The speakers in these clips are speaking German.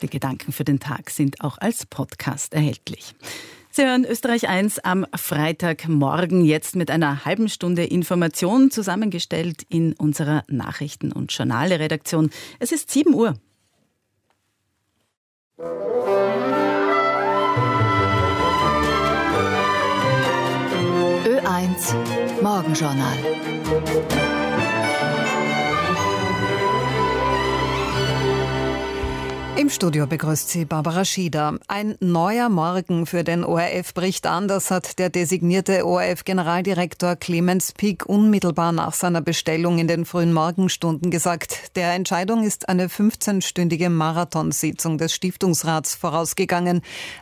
Die Gedanken für den Tag sind auch als Podcast erhältlich. Sie hören Österreich 1 am Freitagmorgen, jetzt mit einer halben Stunde Information, zusammengestellt in unserer Nachrichten- und Journale-Redaktion. Es ist 7 Uhr. Ö1 Morgenjournal. Im Studio begrüßt sie Barbara Schieder. Ein neuer Morgen für den ORF bricht an. Das hat der designierte ORF-Generaldirektor Clemens Pick unmittelbar nach seiner Bestellung in den frühen Morgenstunden gesagt. Der Entscheidung ist eine 15-stündige Marathonsitzung des Stiftungsrats vorausgegangen.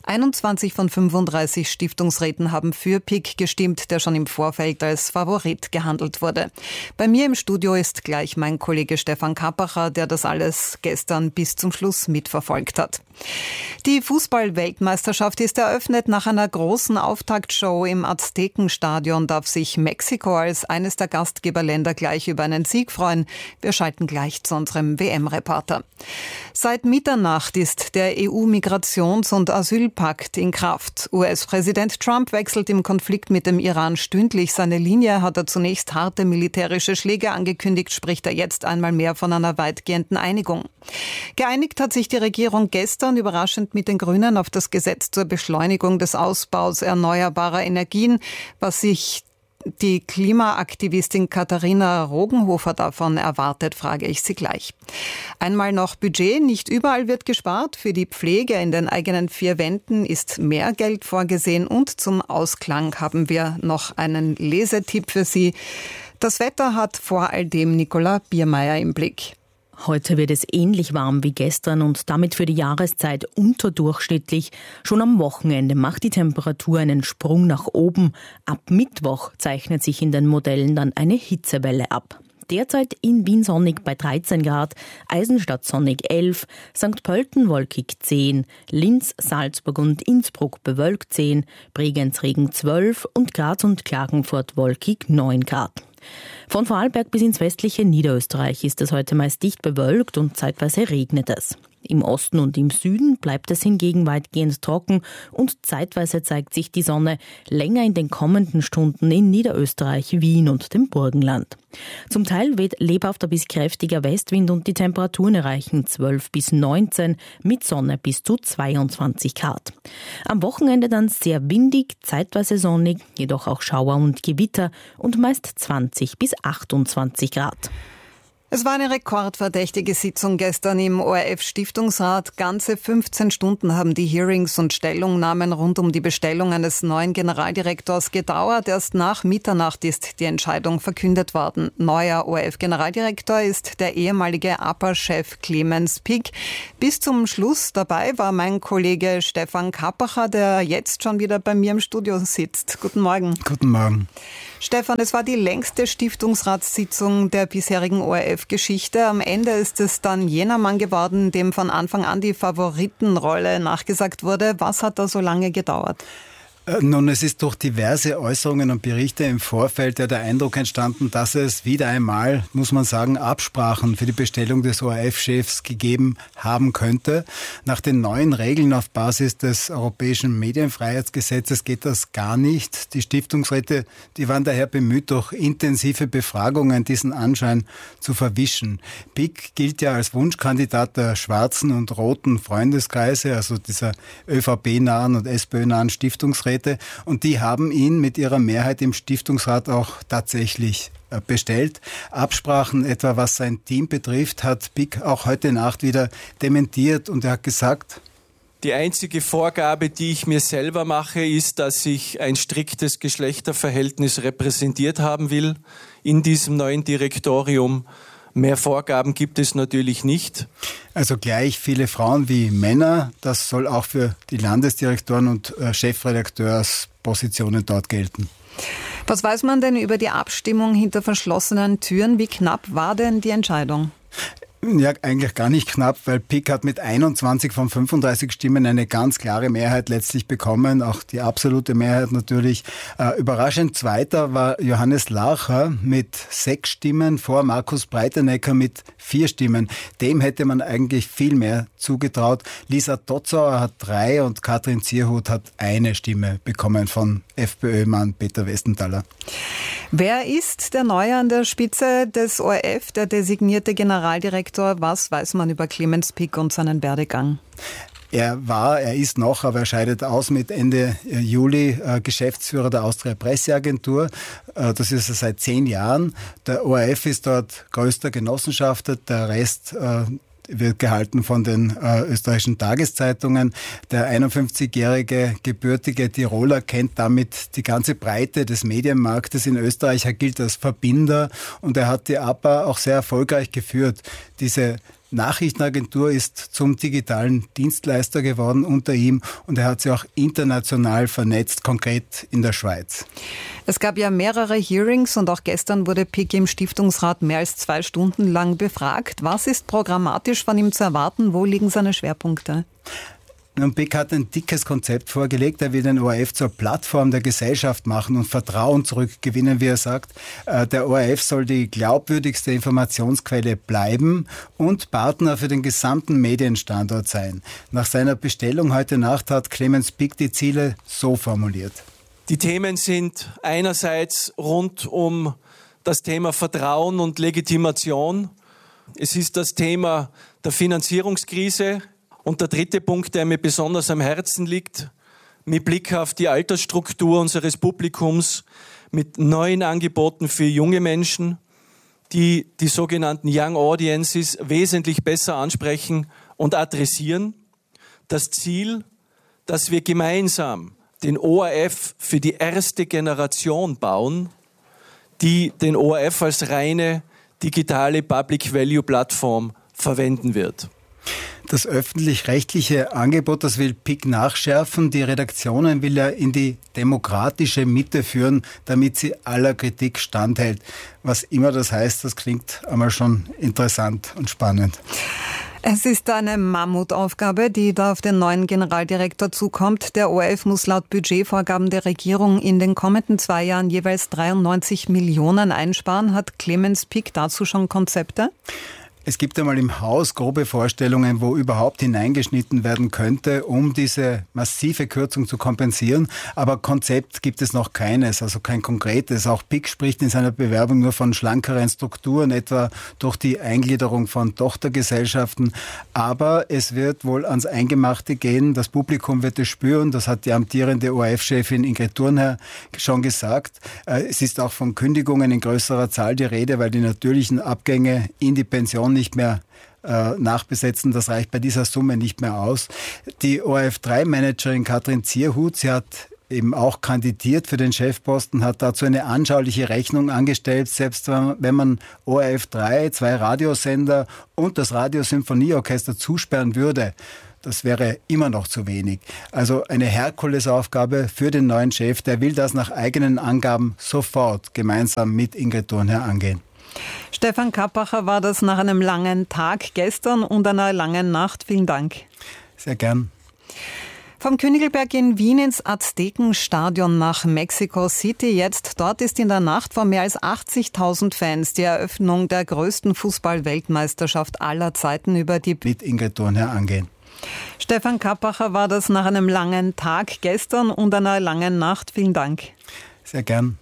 21 von 35 Stiftungsräten haben für Pick gestimmt, der schon im Vorfeld als Favorit gehandelt wurde. Bei mir im Studio ist gleich mein Kollege Stefan Kappacher, der das alles gestern bis zum Schluss mitverfolgt hat. Die Fußball-Weltmeisterschaft ist eröffnet. Nach einer großen Auftaktshow im Aztekenstadion darf sich Mexiko als eines der Gastgeberländer gleich über einen Sieg freuen. Wir schalten gleich zu unserem WM-Reporter. Seit Mitternacht ist der EU-Migrations- und Asylpakt in Kraft. US-Präsident Trump wechselt im Konflikt mit dem Iran stündlich seine Linie. Hat er zunächst harte militärische Schläge angekündigt, spricht er jetzt einmal mehr von einer weitgehenden Einigung. Geeinigt hat sich die Regierung gestern überraschend mit den Grünen auf das Gesetz zur Beschleunigung des Ausbaus erneuerbarer Energien, was sich die Klimaaktivistin Katharina Rogenhofer davon erwartet, frage ich sie gleich. Einmal noch Budget. Nicht überall wird gespart. Für die Pflege in den eigenen 4 Wänden ist mehr Geld vorgesehen. Und zum Ausklang haben wir noch einen Lesetipp für Sie. Das Wetter hat vor all dem Nicola Biermeier im Blick. Heute wird es ähnlich warm wie gestern und damit für die Jahreszeit unterdurchschnittlich. Schon am Wochenende macht die Temperatur einen Sprung nach oben. Ab Mittwoch zeichnet sich in den Modellen dann eine Hitzewelle ab. Derzeit in Wien sonnig bei 13 Grad, Eisenstadt sonnig 11, St. Pölten wolkig 10, Linz, Salzburg und Innsbruck bewölkt 10, Bregenz Regen 12 und Graz und Klagenfurt wolkig 9 Grad. Von Vorarlberg bis ins westliche Niederösterreich ist es heute meist dicht bewölkt und zeitweise regnet es. Im Osten und im Süden bleibt es hingegen weitgehend trocken und zeitweise zeigt sich die Sonne länger in den kommenden Stunden in Niederösterreich, Wien und dem Burgenland. Zum Teil weht lebhafter bis kräftiger Westwind und die Temperaturen erreichen 12 bis 19, mit Sonne bis zu 22 Grad. Am Wochenende dann sehr windig, zeitweise sonnig, jedoch auch Schauer und Gewitter und meist 20 bis 28 Grad. Es war eine rekordverdächtige Sitzung gestern im ORF-Stiftungsrat. Ganze 15 Stunden haben die Hearings und Stellungnahmen rund um die Bestellung eines neuen Generaldirektors gedauert. Erst nach Mitternacht ist die Entscheidung verkündet worden. Neuer ORF-Generaldirektor ist der ehemalige APA-Chef Clemens Pick. Bis zum Schluss dabei war mein Kollege Stefan Kappacher, der jetzt schon wieder bei mir im Studio sitzt. Guten Morgen. Guten Morgen. Stefan, es war die längste Stiftungsratssitzung der bisherigen ORF-Geschichte. Am Ende ist es dann jener Mann geworden, dem von Anfang an die Favoritenrolle nachgesagt wurde. Was hat da so lange gedauert? Nun, es ist durch diverse Äußerungen und Berichte im Vorfeld der Eindruck entstanden, dass es wieder einmal, muss man sagen, Absprachen für die Bestellung des ORF-Chefs gegeben haben könnte. Nach den neuen Regeln auf Basis des Europäischen Medienfreiheitsgesetzes geht das gar nicht. Die Stiftungsräte, die waren daher bemüht, durch intensive Befragungen diesen Anschein zu verwischen. Pick gilt ja als Wunschkandidat der schwarzen und roten Freundeskreise, also dieser ÖVP-nahen und SPÖ-nahen Stiftungsräte. Und die haben ihn mit ihrer Mehrheit im Stiftungsrat auch tatsächlich bestellt. Absprachen, etwa was sein Team betrifft, hat Pick auch heute Nacht wieder dementiert und er hat gesagt: Die einzige Vorgabe, die ich mir selber mache, ist, dass ich ein striktes Geschlechterverhältnis repräsentiert haben will in diesem neuen Direktorium. Mehr Vorgaben gibt es natürlich nicht. Also gleich viele Frauen wie Männer, das soll auch für die Landesdirektoren und Chefredakteurspositionen dort gelten. Was weiß man denn über die Abstimmung hinter verschlossenen Türen? Wie knapp war denn die Entscheidung? Ja, eigentlich gar nicht knapp, weil Pick hat mit 21 von 35 Stimmen eine ganz klare Mehrheit letztlich bekommen, auch die absolute Mehrheit natürlich. Überraschend Zweiter war Johannes Larcher mit 6 Stimmen vor Markus Breitenecker mit 4 Stimmen. Dem hätte man eigentlich viel mehr zugetraut. Lisa Totzauer hat 3 und Katrin Zierhut hat 1 Stimme bekommen von FPÖ-Mann Peter Westenthaler. Wer ist der Neue an der Spitze des ORF, der designierte Generaldirektor? Was weiß man über Clemens Pick und seinen Werdegang? Er ist noch, aber er scheidet aus mit Ende Juli Geschäftsführer der Austria Presseagentur. Das ist er seit 10 Jahren. Der ORF ist dort größter Genossenschafter, der Rest wird gehalten von den österreichischen Tageszeitungen. Der 51-jährige gebürtige Tiroler kennt damit die ganze Breite des Medienmarktes in Österreich. Er gilt als Verbinder und er hat die APA auch sehr erfolgreich geführt. Diese Nachrichtenagentur ist zum digitalen Dienstleister geworden unter ihm und er hat sie auch international vernetzt, konkret in der Schweiz. Es gab ja mehrere Hearings und auch gestern wurde Pick im Stiftungsrat mehr als 2 Stunden lang befragt. Was ist programmatisch von ihm zu erwarten? Wo liegen seine Schwerpunkte? Und Pick hat ein dickes Konzept vorgelegt. Er will den ORF zur Plattform der Gesellschaft machen und Vertrauen zurückgewinnen, wie er sagt. Der ORF soll die glaubwürdigste Informationsquelle bleiben und Partner für den gesamten Medienstandort sein. Nach seiner Bestellung heute Nacht hat Clemens Pick die Ziele so formuliert. Die Themen sind einerseits rund um das Thema Vertrauen und Legitimation. Es ist das Thema der Finanzierungskrise. Und der dritte Punkt, der mir besonders am Herzen liegt, mit Blick auf die Altersstruktur unseres Publikums, mit neuen Angeboten für junge Menschen, die sogenannten Young Audiences wesentlich besser ansprechen und adressieren. Das Ziel, dass wir gemeinsam den ORF für die erste Generation bauen, die den ORF als reine digitale Public-Value-Plattform verwenden wird. Das öffentlich-rechtliche Angebot, das will Pick nachschärfen. Die Redaktionen will er in die demokratische Mitte führen, damit sie aller Kritik standhält. Was immer das heißt, das klingt einmal schon interessant und spannend. Es ist eine Mammutaufgabe, die da auf den neuen Generaldirektor zukommt. Der ORF muss laut Budgetvorgaben der Regierung in den kommenden 2 Jahren jeweils 93 Millionen einsparen. Hat Clemens Pick dazu schon Konzepte? Es gibt einmal im Haus grobe Vorstellungen, wo überhaupt hineingeschnitten werden könnte, um diese massive Kürzung zu kompensieren. Aber Konzept gibt es noch keines, also kein konkretes. Auch Pick spricht in seiner Bewerbung nur von schlankeren Strukturen, etwa durch die Eingliederung von Tochtergesellschaften. Aber es wird wohl ans Eingemachte gehen. Das Publikum wird es spüren. Das hat die amtierende ORF-Chefin Ingrid Thurnherr schon gesagt. Es ist auch von Kündigungen in größerer Zahl die Rede, weil die natürlichen Abgänge in die Pension nicht mehr nachbesetzen. Das reicht bei dieser Summe nicht mehr aus. Die ORF3-Managerin Katrin Zierhut, sie hat eben auch kandidiert für den Chefposten, hat dazu eine anschauliche Rechnung angestellt. Selbst wenn man ORF3, 2 Radiosender und das Radiosymphonieorchester zusperren würde, das wäre immer noch zu wenig. Also eine Herkulesaufgabe für den neuen Chef. Der will das nach eigenen Angaben sofort gemeinsam mit Ingrid Thurnherr angehen. Stefan Kappacher war das nach einem langen Tag gestern und einer langen Nacht. Vielen Dank. Sehr gern. Vom Königelberg in Wien ins Aztekenstadion nach Mexico City. Jetzt dort ist in der Nacht vor mehr als 80.000 Fans die Eröffnung der größten Fußball-Weltmeisterschaft aller Zeiten über die mit Ingrid Thurnherr angehen. Stefan Kappacher war das nach einem langen Tag gestern und einer langen Nacht. Vielen Dank. Sehr gern.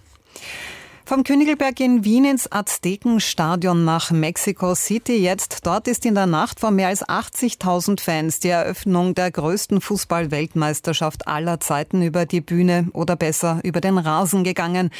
Vom Königelberg in Wien ins Aztekenstadion nach Mexico City. Jetzt dort ist in der Nacht vor mehr als 80.000 Fans die Eröffnung der größten Fußball-Weltmeisterschaft aller Zeiten über die Bühne oder besser über den Rasen gegangen.